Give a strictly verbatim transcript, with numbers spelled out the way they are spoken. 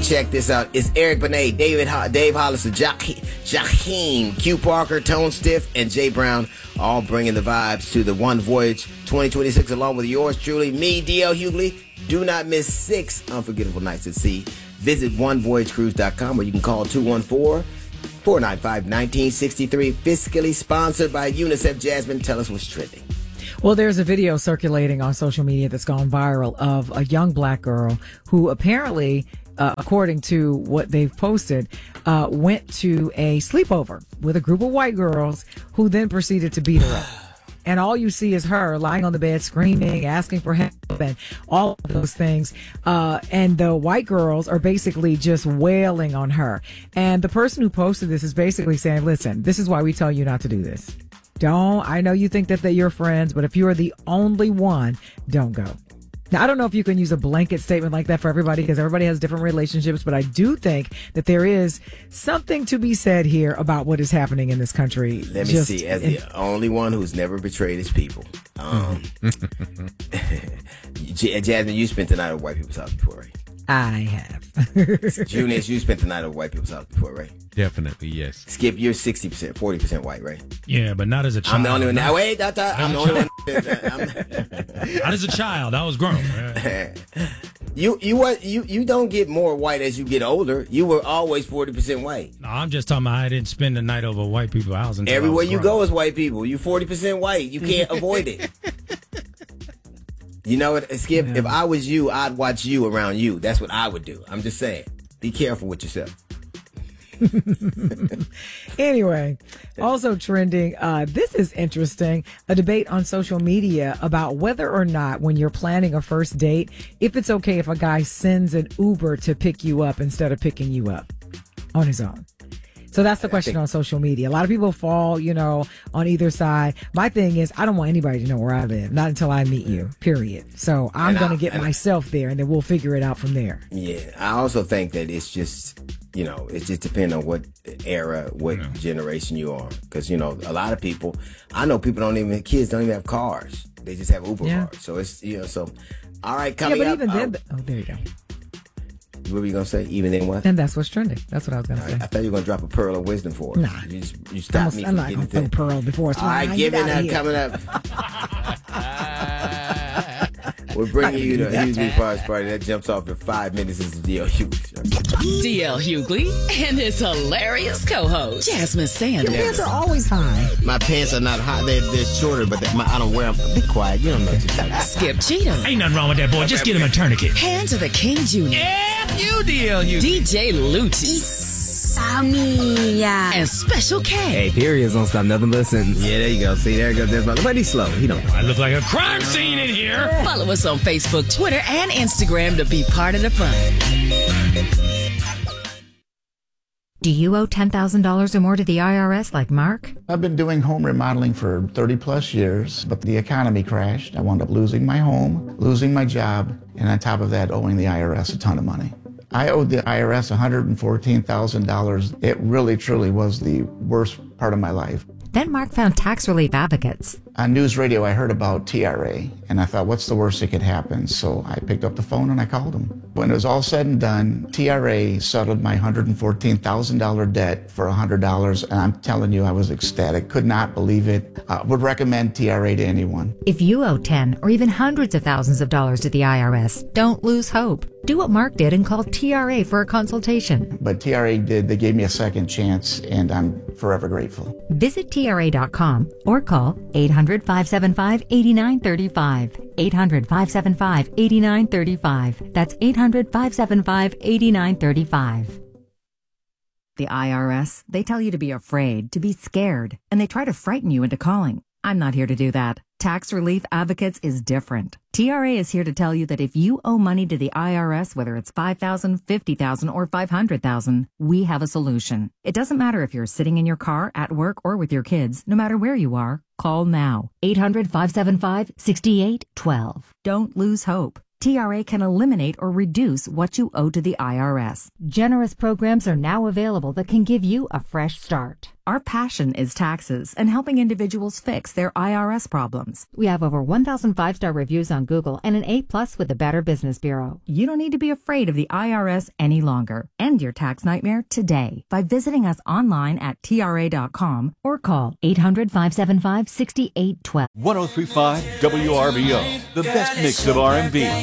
Check this out. It's Eric Benet, David, Ho- Dave Hollister, Jaheim, Q Parker, Tone Stiff, and Jay Brown, all bringing the vibes to the One Voyage twenty twenty-six, along with yours truly, me, D L Hughley. Do not miss six unforgettable nights at sea. Visit one voyage cruise dot com, or you can call two one four, four nine five, one nine six three. Fiscally sponsored by UNICEF. Jasmine, tell us what's trending. Well, there's a video circulating on social media that's gone viral of a young black girl who apparently, uh, according to what they've posted, uh, went to a sleepover with a group of white girls who then proceeded to beat her up. And all you see is her lying on the bed, screaming, asking for help, and all of those things. Uh, and the white girls are basically just wailing on her. And the person who posted this is basically saying, listen, this is why we tell you not to do this. Don't, I know you think that they're your friends, but if you're the only one, don't go. Now, I don't know if you can use a blanket statement like that for everybody because everybody has different relationships, but I do think that there is something to be said here about what is happening in this country. Let me see, as in, the only one who's never betrayed his people. Um, Jasmine, you spent the night at White People's House before, right? I have. Junius, you spent the night at White People's House before, right? Definitely, yes. Skip, you're sixty percent, forty percent white, right? Yeah, but not as a child. I'm the only one. Now, wait, that, that, I'm the only one. Not as a child. I was grown. you you what you you don't get more white as you get older. You were always forty percent white. No, I'm just talking about I didn't spend the night over white people's house. Everywhere you go is white people. You forty percent white. You can't avoid it. You know what, Skip? Yeah. If I was you, I'd watch you around you. That's what I would do. I'm just saying. Be careful with yourself. Anyway, also trending, uh, this is interesting, a debate on social media about whether or not when you're planning a first date, if it's okay if a guy sends an Uber to pick you up instead of picking you up on his own. So that's the question on social media. A lot of people fall, you know, on either side. My thing is, I don't want anybody to know where I live, not until I meet you, period. So I'm going to get myself there, and then we'll figure it out from there. Yeah, I also think that it's just, you know, it just depends on what era, what yeah. generation you are. Because, you know, a lot of people, I know people don't even, kids don't even have cars. They just have Uber yeah. cars. So it's, you know, so, all right, coming yeah, but up. Even then, oh, there you go. What were you going to say? Even then what? And that's what's trending. That's what I was going right, to say. I thought you were going to drop a pearl of wisdom for us. Nah. You, just, you stopped I'm, me I'm from not getting going to throw pearl before us. All right, giving that coming up. We're bringing you the Hughley Party Party. That jumps off in five minutes. This is D L Hughley. D L Hughley and his hilarious co-host, Jasmine Sanders. Your pants are always high. My pants are not high. They're, they're shorter, but my, I don't wear them. Be quiet. You don't know what you're talking about. Skip Cheatham. Ain't nothing wrong with that boy. Just get him a tourniquet. Hand to the King Junior F you, D L Hughley. D J Lucci. Mia. And Special K. Hey, periods don't stop nothing but a sentence. Yeah, there you go. See, there you go. There's my, but he's slow. He don't know. I look like a crime scene in here. Follow us on Facebook, Twitter, and Instagram to be part of the fun. Do you owe ten thousand dollars or more to the I R S like Mark? I've been doing home remodeling for thirty plus years, but the economy crashed. I wound up losing my home, losing my job, and on top of that, owing the I R S a ton of money. I owed the I R S one hundred fourteen thousand dollars. It really, truly was the worst part of my life. Then Mark found Tax Relief Advocates. On news radio, I heard about T R A, and I thought, what's the worst that could happen? So I picked up the phone and I called them. When it was all said and done, T R A settled my one hundred fourteen thousand dollars debt for one hundred dollars, and I'm telling you, I was ecstatic. Could not believe it. I would recommend T R A to anyone. If you owe ten or even hundreds of thousands of dollars to the I R S, don't lose hope. Do what Mark did and call T R A for a consultation. But T R A did. They gave me a second chance, and I'm forever grateful. Visit T R A dot com or call eight hundred, five seven five, eight nine three five. eight hundred, five seven five, eight nine three five. That's eight hundred, five seven five, eight nine three five. The I R S, they tell you to be afraid, to be scared, and they try to frighten you into calling. I'm not here to do that. Tax Relief Advocates is different. T R A is here to tell you that if you owe money to the I R S, whether it's five thousand dollars, fifty thousand dollars, or five hundred thousand dollars, we have a solution. It doesn't matter if you're sitting in your car, at work, or with your kids. No matter where you are, call now. eight hundred, five seven five, six eight one two. Don't lose hope. T R A can eliminate or reduce what you owe to the I R S. Generous programs are now available that can give you a fresh start. Our passion is taxes and helping individuals fix their I R S problems. We have over one thousand five-star reviews on Google and an A plus with the Better Business Bureau. You don't need to be afraid of the I R S any longer. End your tax nightmare today by visiting us online at T R A dot com or call eight hundred, five seven five, six eight one two. one oh three point five W R B O, the best mix of R and B.